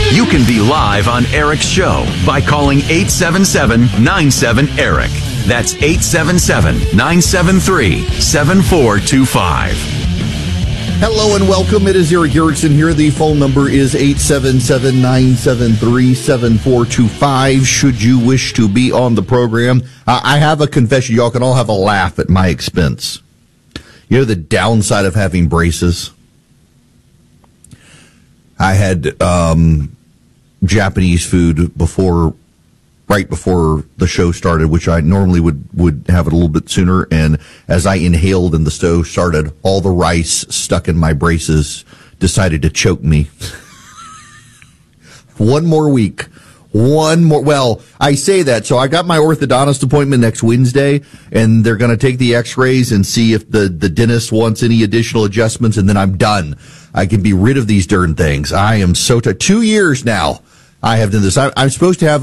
You can be live on Eric's show by calling 877-97-ERIC. That's 877-973-7425. Hello and welcome. It is Eric Erickson here. The phone number is 877-973-7425. Should you wish to be on the program, I have a confession. Y'all can all have a laugh at my expense. You know the downside of having braces? I had Japanese food right before the show started, which I normally would have it a little bit sooner. And as I inhaled and the stove started, all the rice stuck in my braces decided to choke me. One more week. Well, I say that. So I got my orthodontist appointment next Wednesday, and they're going to take the x-rays and see if the dentist wants any additional adjustments, and then I'm done. I can be rid of these darn things. I am so tired. 2 years now I have done this. I'm supposed to have